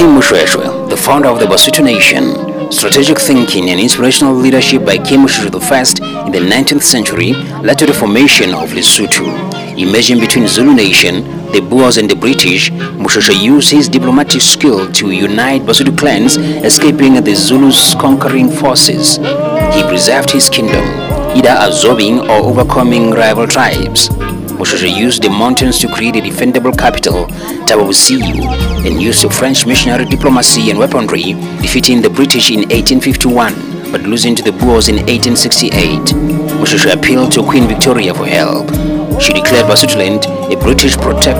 Hakeem Moshweshwe, the founder of the Basuto Nation. Strategic thinking and inspirational leadership by King Moshweshwe I in the 19th century led to the formation of Lesotho. Emerging between Zulu Nation, the Boers and the British, Moshweshwe used his diplomatic skill to unite Basuto clans, escaping the Zulus' conquering forces. He preserved his kingdom, either absorbing or overcoming rival tribes. Moshweshwe used the mountains to create a defendable capital, Tabavusiu, and used French missionary diplomacy and weaponry, defeating the British in 1851, but losing to the Boers in 1868. Moshweshwe appealed to Queen Victoria for help. She declared Basutoland a British protectorate